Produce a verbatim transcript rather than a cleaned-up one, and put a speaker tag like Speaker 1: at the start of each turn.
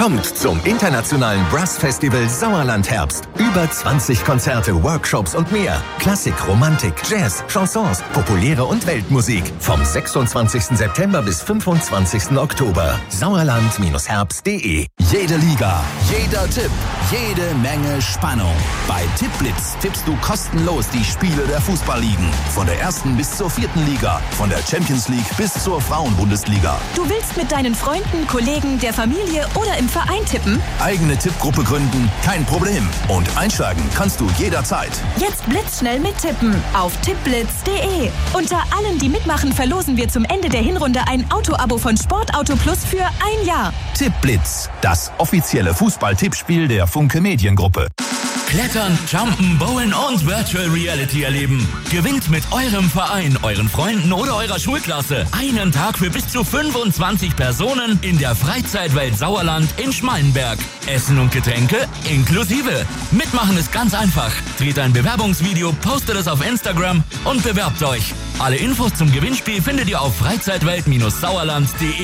Speaker 1: Kommt zum internationalen Brass Festival Sauerland Herbst. Über zwanzig Konzerte, Workshops und mehr. Klassik, Romantik, Jazz, Chansons, populäre und Weltmusik. Vom sechsundzwanzigsten September bis fünfundzwanzigsten Oktober. Sauerland Herbst punkt de.
Speaker 2: Jede Liga, jeder Tipp, jede Menge Spannung. Bei Tippblitz tippst du kostenlos die Spiele der Fußballligen. Von der ersten bis zur vierten Liga. Von der Champions League bis zur Frauenbundesliga.
Speaker 3: Du willst mit deinen Freunden, Kollegen, der Familie oder im Verein tippen?
Speaker 2: Eigene Tippgruppe gründen? Kein Problem. Und einsteigen kannst du jederzeit.
Speaker 3: Jetzt blitzschnell mittippen auf tippblitz punkt de. Unter allen, die mitmachen, verlosen wir zum Ende der Hinrunde ein Auto-Abo von Sportauto Plus für ein Jahr.
Speaker 2: Tippblitz, das offizielle Fußball-Tippspiel der Funke Mediengruppe.
Speaker 4: Klettern, Jumpen, Bowlen und Virtual Reality erleben. Gewinnt mit eurem Verein, euren Freunden oder eurer Schulklasse einen Tag für bis zu fünfundzwanzig Personen in der Freizeitwelt Sauerland in Schmallenberg. Essen und Getränke inklusive. Mitmachen ist ganz einfach. Dreht ein Bewerbungsvideo, postet es auf Instagram und bewerbt euch. Alle Infos zum Gewinnspiel findet ihr auf freizeitwelt Sauerland punkt de.